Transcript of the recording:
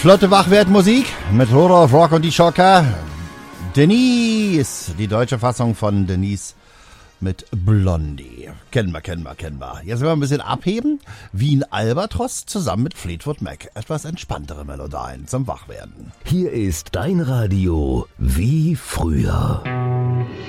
Flotte Wachwertmusik mit Rudolf Rock und die Schocker. Denise, die deutsche Fassung von Denise mit Blondie. Kennen wir. Jetzt werden wir ein bisschen abheben. Wien Albatros zusammen mit Fleetwood Mac. Etwas entspanntere Melodien zum Wachwerden. Hier ist dein Radio wie früher.